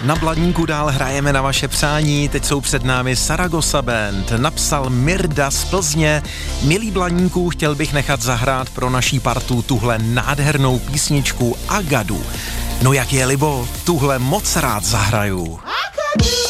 Na Blaníku dál hrajeme na vaše přání, teď jsou před námi Saragossa Band, napsal Mirda z Plzně. Milý Blaníku, chtěl bych nechat zahrát pro naší partu tuhle nádhernou písničku Agadu. No jak je libo, tuhle moc rád zahraju.